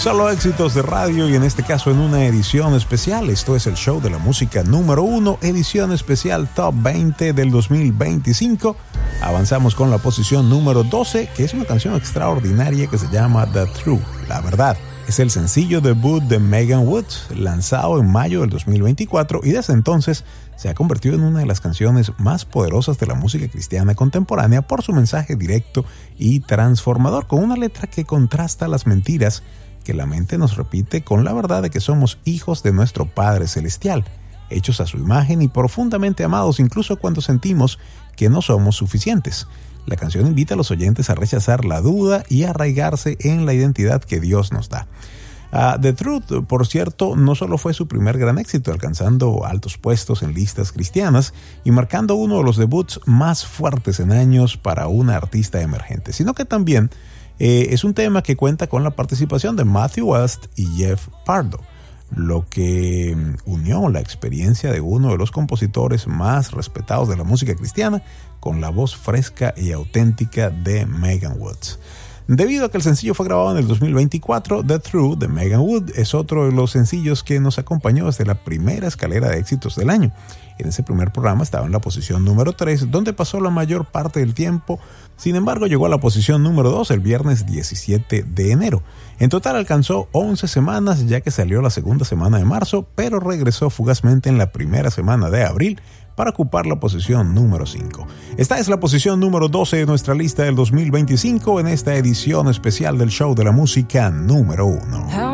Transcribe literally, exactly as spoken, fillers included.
Solo éxitos de radio y en este caso en una edición especial. Esto es el show de la música número uno, edición especial Top veinte del dos mil veinticinco. Avanzamos con la posición número doce, que es una canción extraordinaria que se llama The Truth, la verdad. Es el sencillo debut de Megan Woods, lanzado en mayo del dos mil veinticuatro, y desde entonces se ha convertido en una de las canciones más poderosas de la música cristiana contemporánea por su mensaje directo y transformador, con una letra que contrasta las mentiras que la mente nos repite con la verdad de que somos hijos de nuestro Padre Celestial, hechos a su imagen y profundamente amados incluso cuando sentimos que no somos suficientes. La canción invita a los oyentes a rechazar la duda y a arraigarse en la identidad que Dios nos da. Uh, The Truth, por cierto, no solo fue su primer gran éxito, alcanzando altos puestos en listas cristianas y marcando uno de los debuts más fuertes en años para una artista emergente, sino que también eh, es un tema que cuenta con la participación de Matthew West y Jeff Pardo, lo que unió la experiencia de uno de los compositores más respetados de la música cristiana con la voz fresca y auténtica de Megan Woods. Debido a que el sencillo fue grabado en el dos mil veinticuatro, The Truth de Megan Woods es otro de los sencillos que nos acompañó desde la primera escalera de éxitos del año. En ese primer programa estaba en la posición número tres, donde pasó la mayor parte del tiempo. Sin embargo, llegó a la posición número dos el viernes diecisiete de enero. En total alcanzó once semanas, ya que salió la segunda semana de marzo, pero regresó fugazmente en la primera semana de abril para ocupar la posición número cinco. Esta es la posición número doce de nuestra lista del dos mil veinticinco en esta edición especial del show de la música número uno.